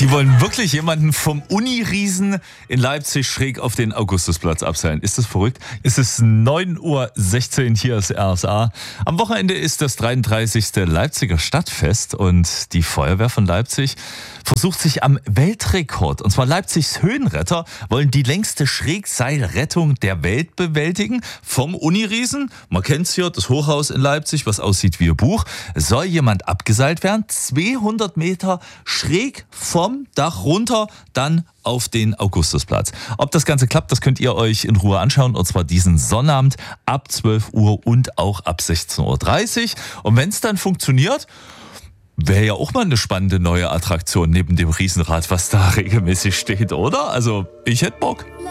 Die wollen wirklich jemanden vom Uniriesen in Leipzig schräg auf den Augustusplatz abseilen. Ist das verrückt? Es ist 9:16 Uhr, hier ist RSA. Am Wochenende ist das 33. Leipziger Stadtfest und die Feuerwehr von Leipzig versucht sich am Weltrekord. Und zwar Leipzigs Höhenretter wollen die längste Schrägseilrettung der Welt bewältigen. Vom Uniriesen, man kennt's hier, das Hochhaus in Leipzig, was aussieht wie ein Buch, soll jemand abgeseilt werden, 200 Meter schräg vom Dach runter, dann auf den Augustusplatz. Ob das Ganze klappt, das könnt ihr euch in Ruhe anschauen, und zwar diesen Sonnabend ab 12 Uhr und auch ab 16:30 Uhr. Und wenn es dann funktioniert, wäre ja auch mal eine spannende neue Attraktion neben dem Riesenrad, was da regelmäßig steht, oder? Also, ich hätte Bock.